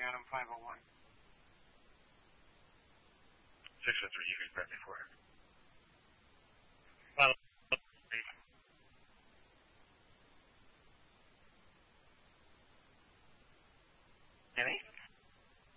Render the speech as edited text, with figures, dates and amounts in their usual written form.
Adam 501. 603, you can grab me for it.